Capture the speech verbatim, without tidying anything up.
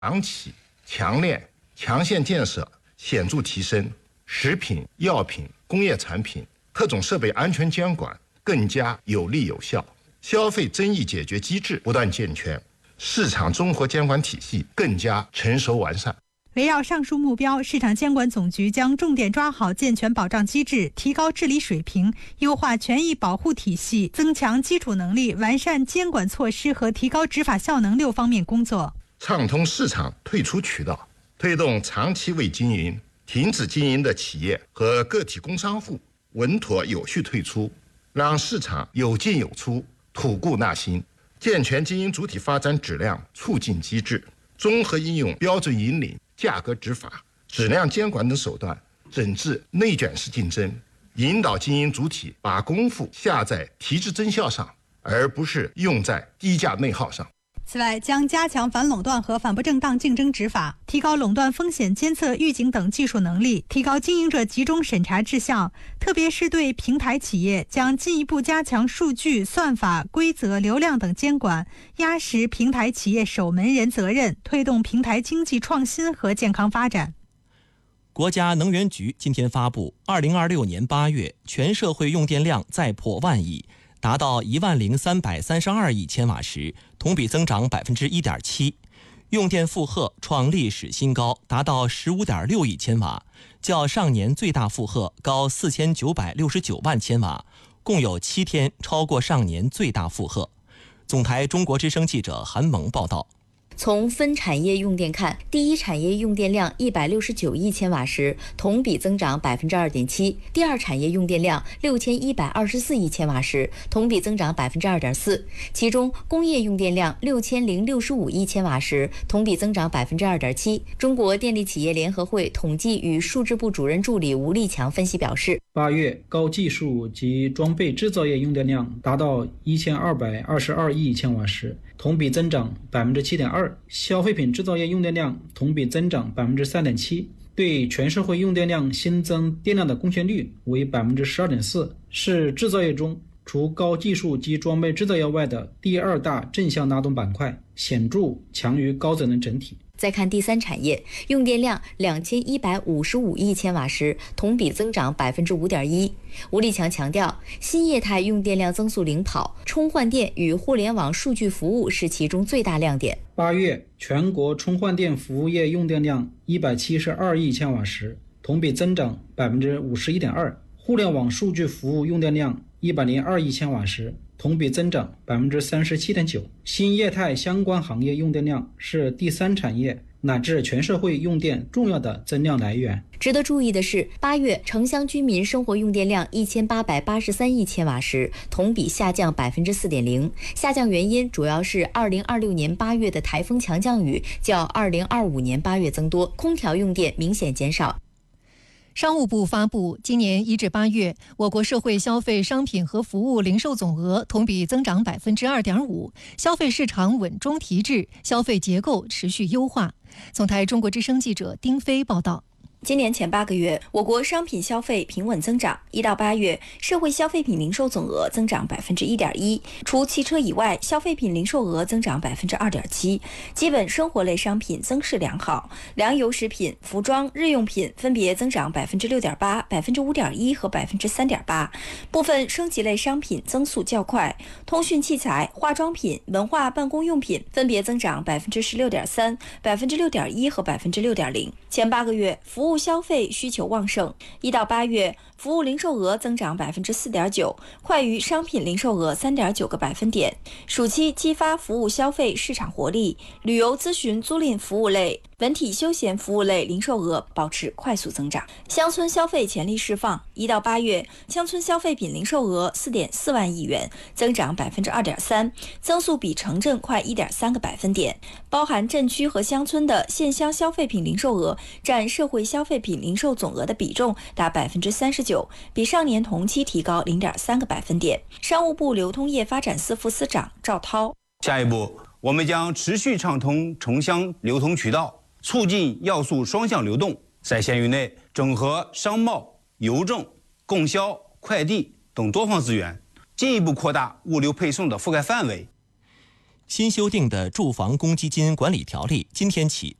房企、强链、强线建设显著提升，食品、药品、工业产品、特种设备安全监管更加有力有效，消费争议解决机制不断健全，市场综合监管体系更加成熟完善。 围绕上述目标，市场监管总局将重点抓好健全保障机制，提高治理水平，优化权益保护体系，增强基础能力，完善监管措施和提高执法效能六方面工作。 畅通市场退出渠道，推动长期未经营、停止经营的企业和个体工商户稳妥有序退出，让市场有进有出，吐故纳新。健全经营主体发展质量促进机制，综合应用标准引领、价格执法、质量监管等手段，整治内卷式竞争，引导经营主体把功夫下在提质增效上，而不是用在低价内耗上。 此外，将加强反垄断和反不正当竞争执法，提高垄断风险监测、预警等技术能力，提高经营者集中审查质效。特别是对平台企业，将进一步加强数据、算法、规则、流量等监管，压实平台企业守门人责任，推动平台经济创新和健康发展。 国家能源局今天发布，二零二六年八月全社会用电量再破万亿，达到一万零三百三十二亿千瓦时，同比增长百分之一点七，用电负荷创历史新高，达到十五点六亿千瓦，较上年最大负荷高四千九百六十九万千瓦，共有七天超过上年最大负荷。总台中国之声记者韩萌报道。 从分产业用电看，第一产业用电量一百六十九亿千瓦时，同比增长百分之二点七；第二产业用电量六千一百二十四亿千瓦时，同比增长百分之二点四。其中，工业用电量六千零六十五亿千瓦时，同比增长百分之二点七。中国电力企业联合会统计与数字部主任助理吴立强分析表示， 八月高技术及装备制造业用电量达到一千二百二十二亿千瓦时，同比增长百分之七点二。消费品制造业用电量同比增长百分之三点七，对全社会用电量新增电量的贡献率为百分之十二点四，是制造业中除高技术及装备制造业外的第二大正向拉动板块，显著强于高责任整体。 再看第三产业，用电量两千一百五十五亿千瓦时，同比增长百分之五点一。吴立强强调，新业态用电量增速领跑，充换电与互联网数据服务是其中最大亮点。 八月全国充换电服务业用电量一百七十二亿千瓦时，同比增长百分之五十一点二。互联网数据服务用电量一百零二亿千瓦时，同比增长百分之三十七点九。新业态相关行业用电量是第三产业乃至全社会用电重要的增量来源。 值得注意的是，八月城乡居民生活用电量一千八百八十三亿千瓦时，同比下降百分之四点零。下降原因主要是二零二六年八月的台风强降雨较二零二五年八月增多，空调用电明显减少。 商务部发布，今年一至八月，我国社会消费商品和服务零售总额同比增长百分之二点五，消费市场稳中提质，消费结构持续优化。总台中国之声记者丁飞报道。 今年前八个月，我国商品消费平稳增长。一到八月，社会消费品零售总额增长百分之一点一，除汽车以外，消费品零售额增长百分之二点七。基本生活类商品增势良好，粮油食品、服装、日用品分别增长百分之六点八、百分之五点一和百分之三点八。部分升级类商品增速较快，通讯器材、化妆品、文化办公用品分别增长百分之十六点三、百分之六点一和百分之六点零。前八个月，服务消费需求旺盛，一到八月，服务零售额增长百分之四点九，快于商品零售额三点九个百分点。暑期激发服务消费市场活力，旅游咨询租赁服务类、文体休闲服务类零售额保持快速增长。乡村消费潜力释放，一到八月，乡村消费品零售额四点四万亿元，增长百分之二点三，增速比城镇快一点三个百分点。包含镇区和乡村的县乡消费品零售额占社会消费品零售总额的比重达百分之三十九，比上年同期提高零点三个百分点。商务部流通业发展司副司长赵涛， 下一步，我们将持续畅通城乡流通渠道，促进要素双向流动，在县域内整合商贸、邮政、供销、快递等多方资源，进一步扩大物流配送的覆盖范围。 新修订的住房公积金管理条例今天起